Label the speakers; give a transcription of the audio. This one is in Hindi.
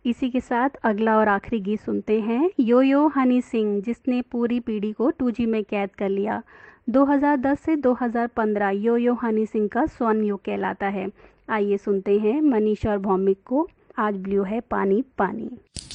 Speaker 1: इसी के साथ अगला और आखिरी गीत सुनते हैं, यो यो हनी सिंह, जिसने पूरी पीढ़ी को 2G में कैद कर लिया। 2010 से 2015 यो यो हनी सिंह का स्वर्ण युग कहलाता है। आइए सुनते हैं मनीषा और भौमिक को, आज ब्लू है पानी पानी।